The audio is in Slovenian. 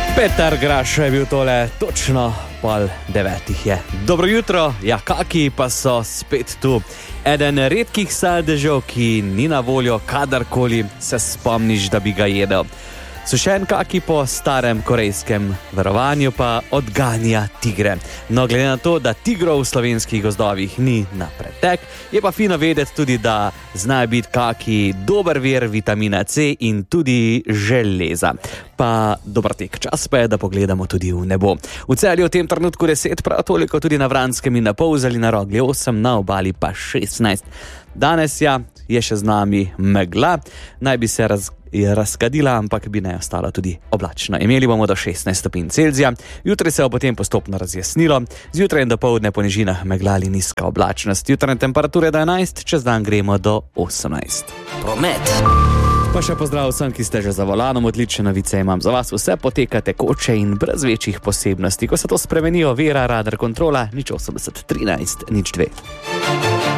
Petar Graš je bil tole, točno 8:30 je. Dobro jutro, ja, kaki pa so spet tu. Eden redkih sadežev, ki ni na voljo kadarkoli se spomniš, da bi ga jedel. Sušen kaki po starem korejskem verovanju pa odganja tigre. No, glede na to, da tigrov v slovenskih gozdovih ni na pretek, je pa fino vedeti tudi, da zna biti kaki dober vir vitamina C in tudi železa. Pa dober tek, čas pa je, da pogledamo tudi v nebo. V Celju v tem trenutku 10, prav toliko tudi na Vranskem in na Polzeli, na Rogli 8, na Obali pa 16. Danes je še z nami megla, naj bi se razkadila, ampak bi ne ostala tudi oblačna. Imeli bomo do 16 stopinj Celzija, jutri se bo potem postopno razjasnilo, zjutraj in dopoldne po nižinah megla ali nizka oblačnost, jutranje temperature do 11, čez dan gremo do 18. Promet. Pa še pozdrav vsem, ki ste že za volanom, odlične novice imam za vas, vse poteka tekoče in brez večjih posebnosti. Ko se to spremenijo, Vera, radar, kontrola, 080 13 02.